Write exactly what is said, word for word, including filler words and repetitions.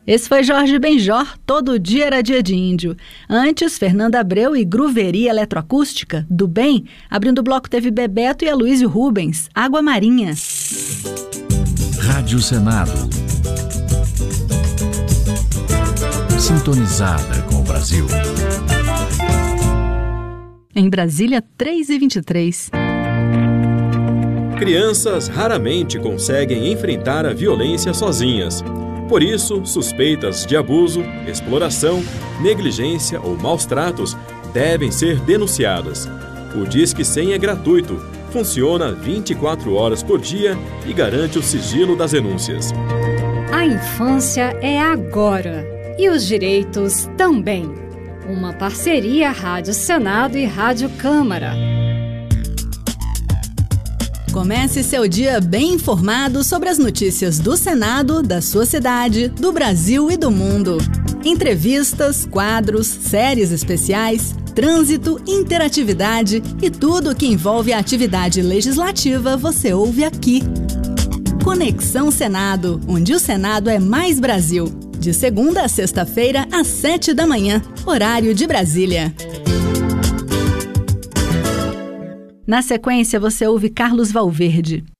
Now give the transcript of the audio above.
Esse foi Jorge Benjor, Todo Dia Era Dia de Índio. Antes, Fernanda Abreu e Gruveria Eletroacústica, do Bem. Abrindo o bloco teve Bebeto e Aloysio Rubens, Água Marinha. Rádio Senado. Sintonizada com o Brasil. Em Brasília, três e vinte e três. Crianças raramente conseguem enfrentar a violência sozinhas. Por isso, suspeitas de abuso, exploração, negligência ou maus tratos devem ser denunciadas. O Disque cem é gratuito, funciona vinte e quatro horas por dia e garante o sigilo das denúncias. A infância é agora e os direitos também. Uma parceria Rádio Senado e Rádio Câmara. Comece seu dia bem informado sobre as notícias do Senado, da sua cidade, do Brasil e do mundo. Entrevistas, quadros, séries especiais, trânsito, interatividade e tudo o que envolve a atividade legislativa você ouve aqui. Conexão Senado, onde o Senado é mais Brasil. De segunda a sexta-feira, às sete da manhã, horário de Brasília. Na sequência, você ouve Carlos Valverde.